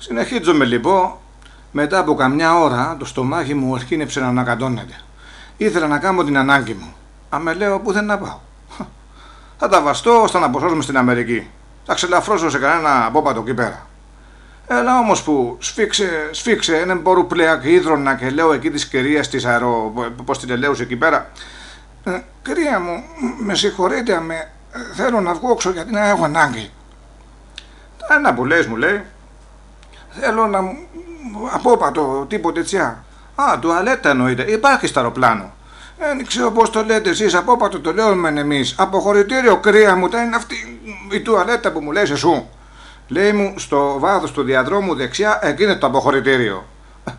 Συνεχίζομαι λοιπόν. Μετά από καμιά ώρα το στομάχι μου αρχίνεψε να ανακατώνεται. Ήθελα να κάνω την ανάγκη μου. Αμέ λέω πού δεν να πάω. Θα τα βαστώ ώστε να αποσώσουμε στην Αμερική. Θα ξελαφρώσω σε κανένα απόπατο εκεί πέρα. Έλα όμως που σφίξε, δεν μπορώ πλέον και ίδρωνα και λέω εκεί της κυρίας της πώς την ελέουσε εκεί πέρα. Κυρία μου, με συγχωρείτε, θέλω να βγω έξω γιατί να έχω ανάγκη. Ένα που λες μου λέει, θέλω να μου απόπατο τίποτε τσιά. Α, τουαλέτα εννοείται, υπάρχει στο αεροπλάνο. Δεν ξέρω πώς το λέτε εσείς, απόπατο το λέμε εμείς. Αποχωρητήριο κρύα μου, τα είναι αυτή η τουαλέτα που μου λες εσού. Λέει μου στο βάθος του διαδρόμου δεξιά, εκεί είναι το αποχωρητήριο.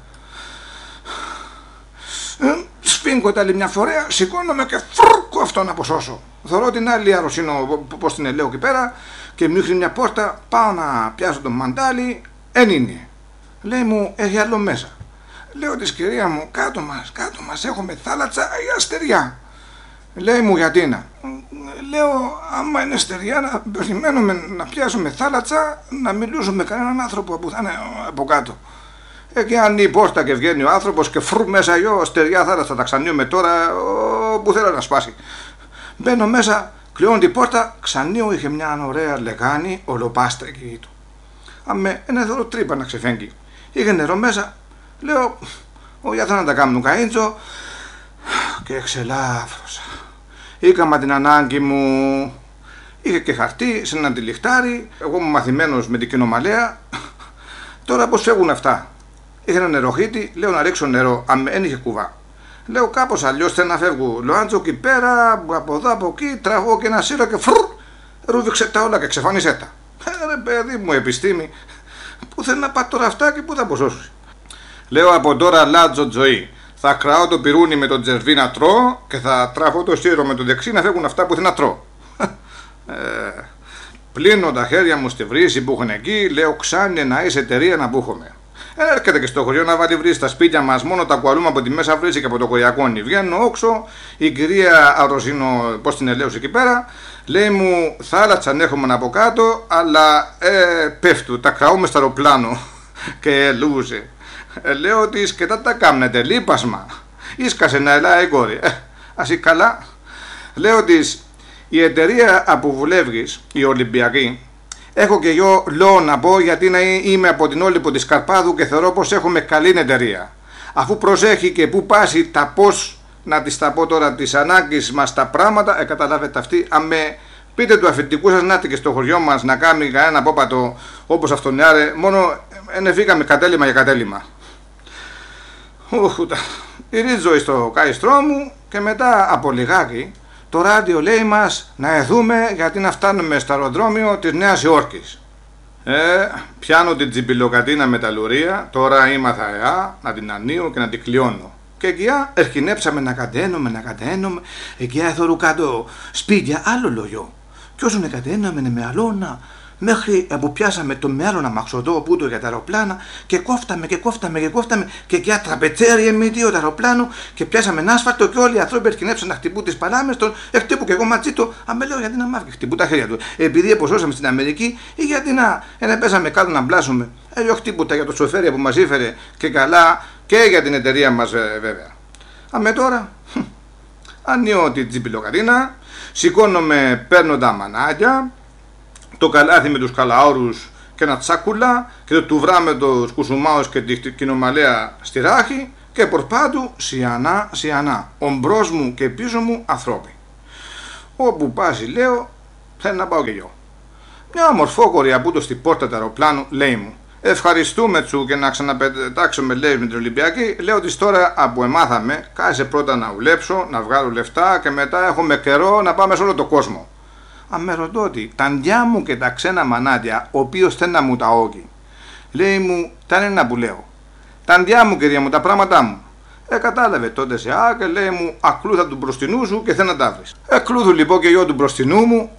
Σφίγγω τα άλλη μια φορέα, σηκώνομαι και φρούκω αυτό να αποσώσω. Θωρώ την άλλη αρρωσίνο, πώς την ελέω εκεί πέρα, και μου ρίχνει μια πόρτα, πάω να πιάσω το μαντάλι, εν είναι. Λέει μου, έχει άλλο μέσα. Λέω της κυρία μου, κάτω μας έχουμε θάλασσα ή αστεριά. Λέει μου, γιατί να. Λέω, άμα είναι αστεριά, να περιμένουμε να πιάσουμε θάλασσα, να μιλήσουμε με κανέναν άνθρωπο που θα είναι από κάτω. Και αν η πόρτα και βγαίνει ο άνθρωπος και φρου μέσα γιο, αστεριά θάλασσα, τα ξανίουμε τώρα, που θέλω να σπάσει. Μπαίνω μέσα, κλειώνω την πόρτα, ξανίω είχε μια ωραία λεγάνη, ολοπάστρα εκεί του. Αμέ, ένα δώρο τρύπα να ξεφέγγει. Είχε νερό μέσα, λέω, όχι θα να τα κάνουν καΐντζο, και εξελάφρωσα.Ήκαμα την ανάγκη μου, είχε και χαρτί σε ένα τυλιχτάρι, εγώ είμαι μαθημένος με την κοινομαλέα. Τώρα πως φεύγουν αυτά. Είχε ένα νεροχύτη, λέω να ρίξω νερό, δεν είχε κουβά. Λέω κάπως αλλιώς θέλω να φεύγω. Λοάντζο εκεί πέρα, από εδώ από εκεί, τραβώ και ένα σύρο και φρουρ, ρούβηξε τα όλα και ξεφάνισε τα. Ρε παιδί μου, επιστήμη, πού θέλει να πάει τώρα αυτά και πού θα αποσώσει. Λέω από τώρα αλλάζω ζωή. Θα κραώ το πυρούνι με τον τζερβί να τρώω και θα τραβώ το σύρο με το δεξί να φεύγουν αυτά που θέλω να τρώω. Πλύνω τα χέρια μου στη βρύση που έχουν εκεί, λέω ξάνε να είσαι εταιρεία να μπούχομαι. Έρχεται και στο χωριό να βάλει βρύση στα σπίτια μας, μόνο τα κουαλούμε από τη μέσα βρύση και από το κοϊακόνι. Βγαίνω όξω, η κυρία Αρρωσίνο, πώς την ελέωσε εκεί πέρα, λέει μου θάλασσα ανέχομαι από κάτω, αλλά πέφτου, τα κραούμε στο αεροπλάνο και λούζε. Λέω της και τα κάμνετε, λείπασμα. Ίσκασε να ελάει η κόρη. Ας είναι καλά. Λέω της, η εταιρεία από βουλεύγης, η Ολυμπιακή, έχω και εγώ λόγο να πω γιατί είμαι από την Όλυπο της Καρπάδου και θεωρώ πως έχουμε καλή εταιρεία. Αφού προσέχει και που πάσει τα πώς, να της τα πω τώρα, τις ανάγκες μας τα πράγματα, καταλάβετε αυτή, αμέ πείτε του αφεντικού σας να έρθει και στο χωριό μας να κάνει κανένα απόπατο όπως αυτόν άρε, μόνο ενεφήκαμε κατέλημα για κατέλημα. Ρίζω στο καηστρό μου και μετά από λιγάκι το ράδιο λέει μας να εδούμε γιατί να φτάνουμε στο αεροδρόμιο της Νέας Υόρκης. Πιάνω την τσιμπιλοκατίνα με τα λουρία, τώρα ήμαθα να την ανοίγω και να την κλειώνω. Και εκεί ερχινέψαμε να κατένουμε, εκεί έθωρου κάτω σπίτια άλλο λόγιο. Κι όσο να κατέναμε με αλώνα, μέχρι που πιάσαμε το μέλλον αμαξωτό που το για τα αεροπλάνα και κόφταμε και εκεί τραπετσέρι εμμύτιο το αεροπλάνο και πιάσαμε ένα άσφαλτο και όλοι οι άνθρωποι ερχινέψαν να χτυπούν τις παλάμες τον, χτύπου και εγώ ματσί το, αμέ λέω γιατί να μάθει, χτυπούν τα χέρια του. Επειδή αποσώσαμε στην Αμερική ή γιατί να πέσαμε κάτω να μπλάσουμε. Χτύπουτα για το σοφέρια που μας ήφερε και καλά και για την εταιρεία μας βέβαια. Αμέ τώρα, ανοίγω την τσιπιλοκατίνα, σηκώνομαι, παίρνω τα μανάκια, το καλάθι με τους καλαόρους και ένα τσάκουλα και το τουβρά με τους κουσουμάους και την κοινομαλέα στη ράχη και πορπάτου σιανά, ομπρός μου και πίσω μου ανθρώποι. Όπου πάσει λέω, θέλω να πάω και εγώ. Μια ομορφόκορη από το στην πόρτα του αεροπλάνου λέει μου, ευχαριστούμε τσου και να ξαναπετάξουμε λέει με την Ολυμπιακή, λέω της τώρα από εμάθαμε, κάτσε πρώτα να ουλέψω, να βγάλω λεφτά και μετά έχουμε καιρό να πάμε σε όλο το κόσμο. Αμέ ρωτώ ότι τα ντιά μου και τα ξένα μανάτια, ο οποίος θέλει να μου τα όγει. Λέει μου, τα είναι να που λέω. Τα ντιά μου κυρία μου, τα πράγματά μου. Κατάλαβε τότε σε και λέει μου, ακλούθα του μπροστινού σου και θέλει να τα βρεις. Κλούθου λοιπόν και εγώ του μπροστινού μου,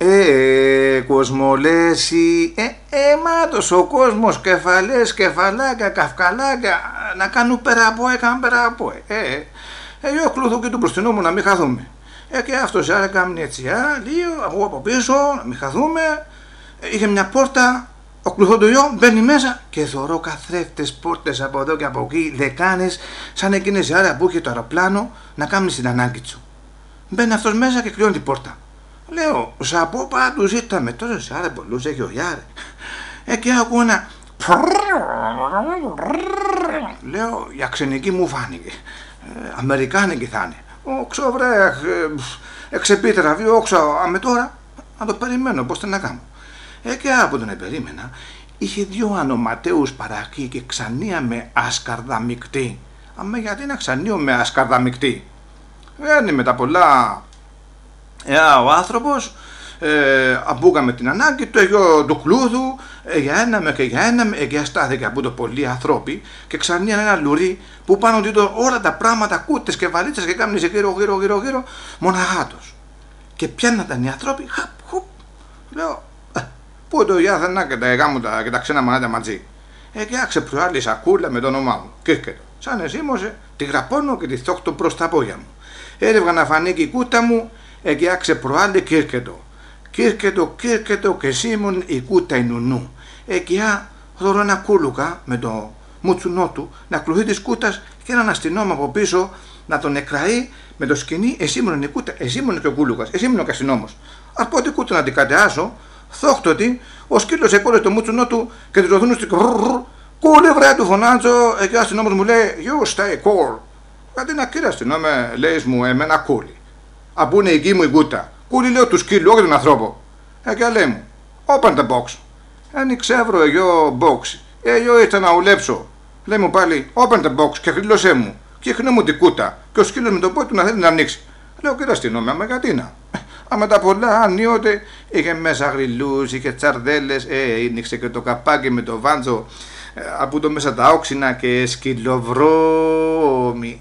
κοσμολέσι, μάτος ο κόσμος, κεφαλές, κεφαλάκια, καυκαλάκια, να κάνουν πέρα από, εγώ κλούθω και του μπροστινού μου να μην χαθούμε. Και αυτός έκανε έτσι, λίγο, εγώ από πίσω, να μην χαθούμε. Είχε μια πόρτα, Ο κλουθοντοϊό μπαίνει μέσα και θωρώ καθρέφτες, πόρτες από εδώ και από εκεί, δεκάνες, σαν εκείνες η ώρα που είχε το αεροπλάνο να κάνει την ανάγκη του. Μπαίνει αυτός μέσα και κλειώνει την πόρτα. Λέω, σαπώ πάντως ήρθαμε τόσες άρε πολλούς έχει ο Γιάρε. Και ακούω ένα... Λέω, η αξενική μου φάνηκε. Αμερικάνικη θα είναι. Όξω βρε, εξεπίτερα, όξω, αμε τώρα, να το περιμένω, πώς να κάνω. Και από τον περίμενα, είχε δύο ανοματέους παρακεί και ξανία με ασκαρδαμικτή. Αμε γιατί να ξανίω με ασκαρδαμικτή. Βγαίνει με τα πολλά. Ο άνθρωπος, αμπούκαμε την ανάγκη του, εγω του κλούδου, για ένα και για ένα, και στάθηκε από το πολλοί ανθρώποι και ξανίαν ένα λουρί που πάνω του όλα τα πράγματα, κούτες και βαλίτσες και κάμνησε γύρω, μοναχάτος. Και πιάνναταν οι άνθρωποι, χαπ, χουπ, λέω, πού το γιάθανα και τα γάμουτα και τα ξένα μανάτα μαζί. Και άξεψε άλλη σακούλα με το όνομά μου, κύρκετο. Σαν εσήμωσε, τη γραπώνω και τη θόχτω προς τα πόδια μου. Έρευγα να φανεί και η κούτα μου, και άξε προάλλη κύρκετο. Κύρκετο και σήμουν η κούτα η νουνού. Και δωρώ ένα κούλουκα με το μουτσουνό του να κλουθεί της κούτας και έναν αστυνόμο από πίσω να τον εκραεί με το σκηνή. Εσήμουν η κούτα, εσήμουν και ο κούλουκας, εσήμουν και ο αστυνόμος. Από την κούτα να την κατεάσω, θόχτωτη, ο σκύλος εκόρε το μουτσουνό του και του ρωθούν στην κούλε βρε του φωνάζω. Και ο αστυνόμος μου λέει, you stay cool. Γιατί να κύριε αστυνόμε, λέει μου, εμένα κούλι. Από είναι η γη μου η κούτα. Κούλι λέω του σκύλου, όχι τον ανθρώπο. Και λέει μου, open the box. Άνοιξε βρω εγώ box. Εγώ ήρθα να ουλέψω. Λέει μου πάλι, open the box και χρήλωσέ μου. Και χρήνω μου την κούτα. Και ο σκύλος με το πόδι του να θέλει να ανοίξει. Λέω κύριε αστυνόμε, άμα γιατί να. Με τα πολλά ανίοτε είχε μέσα γριλούς, είχε τσαρδέλες, άνοιξε και το καπάκι με το βάντζο. Από το μέσα τα όξινα και σκυλοβρώμη.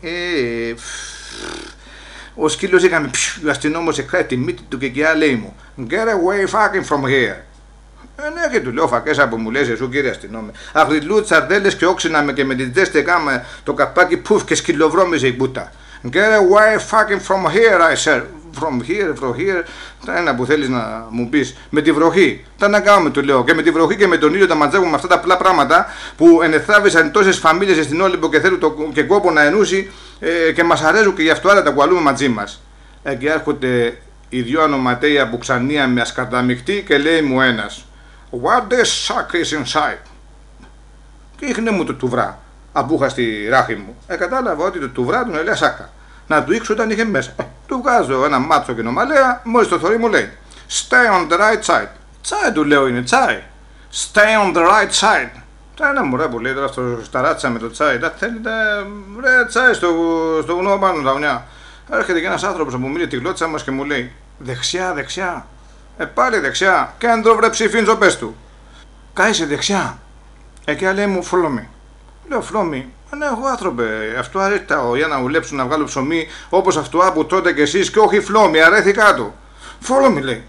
Ο σκύλος έκανε ο αστυνόμος εκράει τη μύτη του και λέει μου get away fucking from here. Ναι και του λέω φακές που μου λες εσύ κύριε αστυνόμε. Αγριλού τσαρδέλες και όξινα και με την ζέστη έκαμε το καπάκι πουφ και σκυλοβρώμιζε η κούτα. Get away fucking from here I said. From here, τα ένα που θέλεις να μου πεις, με τη βροχή. Τα να κάνουμε, του λέω. Και με τη βροχή και με τον ήλιο τα μαζεύουμε αυτά τα απλά πράγματα που ενεθράβησαν τόσες φαμίλιες στην Όλυμπο και θέλουν και κόπο να ενούσει και μας αρέσουν και γι' αυτό άλλα τα κουαλούμε μαζί μας. Και έρχονται οι δυο ανοματέια που ξανία με ασκαρδαμιχτή και λέει μου ένας, what this suck is inside. Και ήχνε μου το τουβρά, αμπούχα στη ράχη μου. Κατάλαβα ότι το τουβρά του λέει σάκα. Να του ήξω όταν είχε μέσα. Του βγάζω ένα μάτσο και νομαλέα, μόλις το θωρεί μου λέει stay on the right side. Τσάι του λέω είναι τσάι. Stay on the right side. Τα ένα μωρέ που λέει τώρα στα ράτσα με το τσάι. Τα θέλετε ρε τσάι στο βουνό πάνω τα βουνιά. Έρχεται και ένας άνθρωπος που μιλεί τη γλώτσα μας και μου λέει δεξιά. Πάλι δεξιά. Κέντρο βρε ψηφίντζο πες του. Κάισε δεξιά. Και λέει μου follow me. Λέω follow me. Ναι, εγώ άνθρωπε, αυτό αρέθηκα για να ουλέψω να βγάλω ψωμί όπως αυτό που τότε κι εσείς και όχι φλόμι, αρέθηκα του. Φόλο λέει.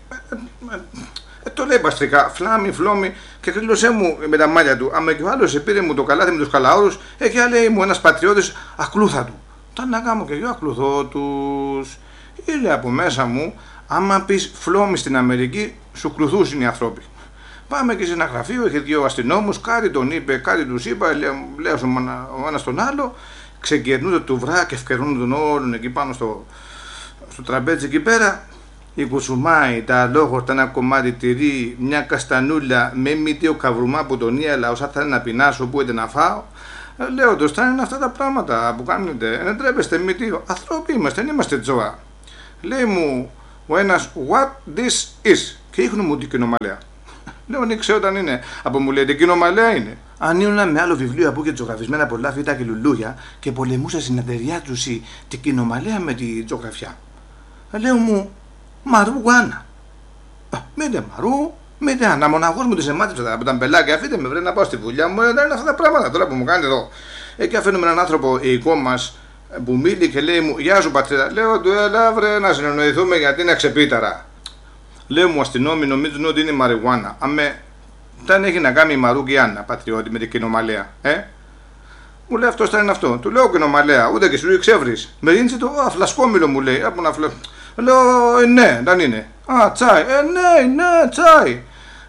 Το λέει παστρικά, φλόμι και κρύλωσέ μου με τα μάλια του. Άμα και ο άλλος πήρε μου το καλάθι με τους καλαόρους, και λέει μου ένας πατριώτης ακλούθα του. Τα να κάνω και εγώ ακλουθώ τους. Ήλε από μέσα μου, άμα πεις φλόμι στην Αμερική, σου κλουθούσουν οι ανθρώποι. Πάμε και σε ένα γραφείο, είχε δύο αστυνόμους, κάτι τον είπε, κάτι τους είπα, λέω ο ένας τον άλλο, ξεκερνούνται του βρά και ευκαιρνούν τον όλον εκεί πάνω στο τραπέζι εκεί πέρα. Η κουσουμάι, τα λόγορτα, ένα κομμάτι τυρί, μια καστανούλα με μύτιο καβρουμά που τον ίαλα, όσα θα να πεινάσω, που είτε να φάω. Λέω, το στάνε είναι αυτά τα πράγματα που κάνετε, δεν τρέπεστε μύτιο, ανθρώποι είμαστε, δεν είμαστε τζόα. Λέει μου ο ένας, what this is, και ίχνω μου την κοινομαλέα. Λέω, νίξε όταν είναι. Από μου λέει, την κοινομαλέα είναι. Αν ήμουν με άλλο βιβλίο από και ζωγραφισμένα πολλά φύτα και λουλούια και πολεμούσα στην εταιρεία του την κοινομαλέα με τη ζωγραφιά. Λέω μου, μαρούγουάνα. Μήτε μαρού, μήτε αναμοναγός μου τις εμάτυψα από τα μπελάκια. Αφήστε με βρε να πάω στη δουλειά μου. Δεν είναι αυτά τα πράγματα τώρα που μου κάνετε εδώ. Και αφήνουμε έναν άνθρωπο οικό μας που μίλει και λέει μου, γεια σου πατρίδα. Λέω του, έλα βρε να συνεννοηθούμε γιατί είναι ξεπίταρα. Λέω μου αστυνόμοι νομίζουν ότι είναι μαριουάνα. Αμέ, δεν έχει να κάνει η Μαρούγκιάννα, πατριώτη, με την κοινομαλέα. Μου λέει αυτό θα είναι αυτό. Του λέω κοινομαλέα, ούτε και σου εξεύρεις. Με ρίνησε το φλασκόμηλο μου λέει. Από να λέω, ναι, δεν είναι. Α, τσάι. Ναι, τσάι.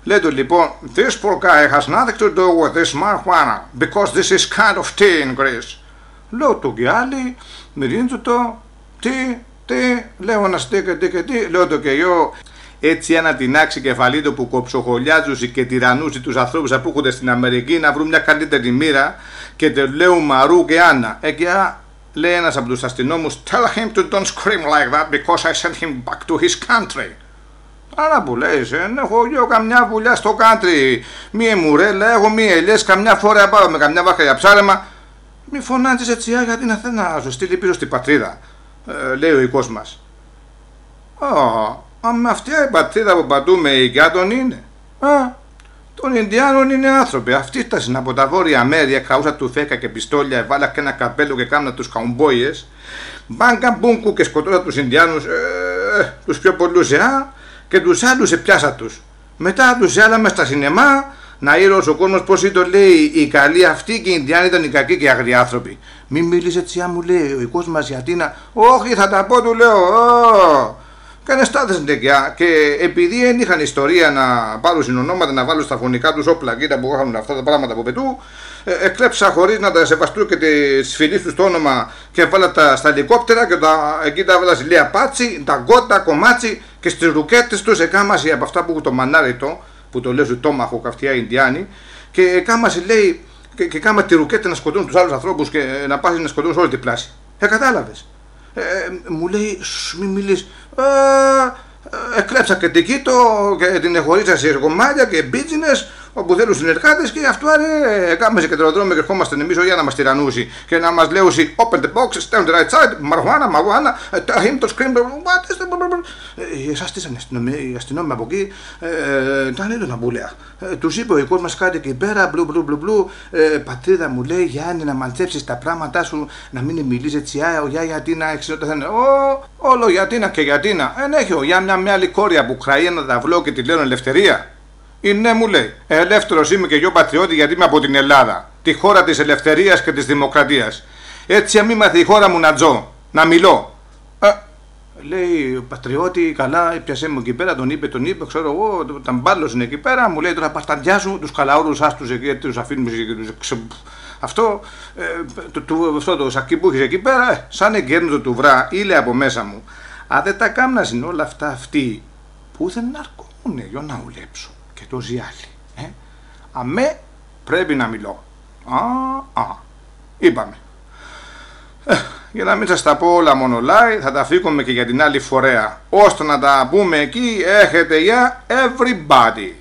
Λέει του λοιπόν, this poor guy has nothing to do with this marijuana, because this is kind of tea in Greece. Λέω του και άλλοι, μυρίζουν το, τι, λέω ένα στήκε, τι, λέω το και εγώ. Έτσι ένα τεινάξει κεφαλίτο που κοψοχολιάζουσε και τυρανούσε τους ανθρώπους που έρχονται στην Αμερική να βρουν μια καλύτερη μοίρα και te λέω Μαρού και Άννα. Εκεί λέει ένας από τους αστυνόμους, tell him to don't scream like that because I sent him back to his country. Άρα που λέει, έχω εγώ καμιά βουλιά στο country, μία μουρέλα, έχω μία ελιές, καμιά φορά πάω με καμιά βάρκα για ψάρεμα. Μη φωνάζεις έτσι γιατί να θέλει να σου στείλει πίσω στην πατρίδα, λέει ο οικός μας. Με αυτή η πατρίδα που πατούμε η Γκάτον είναι. Των Ινδιάνων είναι άνθρωποι. Αυτοί φτάσαν από τα βόρεια μέρη, καούσα του φέκα και πιστόλια, βάλα και ένα καπέλο και κάμνα τους καουμπόιες. Μπάνκα μπούνκου και σκοτώσα τους Ινδιάνους, τους πιο πολλούς και τους άλλους πιάσα τους. Μετά τους άλλαμε στα σινεμά να ήρωσε ο κόσμος πως το λέει οι καλοί αυτοί και οι Ινδιάνοι ήταν οι κακοί και οι αγριοί άνθρωποι. Μην μιλείς έτσι, μου λέει ο οικός μας γιατί να. Όχι, θα τα πω, του λέω. Κάνε στάθες νεκιά και επειδή δεν είχαν ιστορία να πάρουν συνονόματα, να βάλουν στα φωνικά τους όπλα κοίτα που είχαν αυτά τα πράγματα από πετού, εκλέψα χωρίς να τα σεβαστούν και τις φιλίες τους το όνομα και βάλα τα στα ελικόπτερα και εκεί τα βάλα ζηλία πάτσι, τα γκότα, κομμάτσι και στις ρουκέτες τους εκάμαση από αυτά που έχουν το μανάριτο, που το λέω τόμαχο καυτιά Ινδιάνοι, και εκάμαση λέει και κάμα τη ρουκέτα να σκοτώνουν τους άλλους ανθρώπους και να πάσει να σκοτώνουν όλη την πλάση. Κατάλαβες. Μου λέει, μην μιλείς. Εκλέψα και την Κίτο και την εχωρίσα σε κομμάτια και μπίτζινες όπου θέλουν συνεργάτες και αυτό κάμεσε και τροδρόμιο και ερχόμαστε εμείς για να μας τυραννούσει και να μας λέουσει open the box, stand the right side, μαρουάνα, tell him to scream, what is the... Εσάς τι οι αστυνόμοι από εκεί, ήταν έντονα μπουλέα. Τους είπε ο οικός μας κάτι εκεί πέρα, μπλου, πατρίδα μου λέει Γιάννη να μαντέψεις τα πράγματά σου, να μην μιλείς έτσι, γιατί να εξαιρετωθένε. Όλο γιατί να και γιατί να. Έχει ο Γιάννη μια άλλη κόρια που χράει ένα ταυλό και τη λένε ελευθερία. Ναι, μου λέει, ελεύθερος είμαι και εγώ πατριώτη γιατί είμαι από την Ελλάδα, τη χώρα της ελευθερίας και της δημοκρατίας. Έτσι μη μάθει η χώρα μου να τζω, να μιλώ. Λέει, πατριώτη, καλά, έπιασέ μου εκεί πέρα, τον είπε, ξέρω εγώ, τα μπάλωσαν εκεί πέρα, μου λέει τώρα πασταντιά σου, τους καλαούρους άστους εκεί, τους αφήνουμε και τους αυτό το σακί που έχεις εκεί πέρα, σαν εγκέρνητο του βρά, ήλε από μέσα μου. Αν δεν τα κάμνασαν όλα αυτά αυτοί, πού δεν αρκούνε για να ουλέψω. Και το ζιάλι. Αμέ πρέπει να μιλώ. Είπαμε. Για να μην σας τα πω όλα μονολάει, θα τα φύγουμε και για την άλλη φορέα. Ώστε να τα πούμε εκεί, έχετε για everybody.